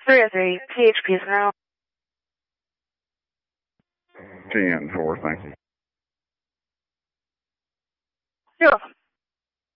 303, PHP is now. 10-4, thank you. You're welcome.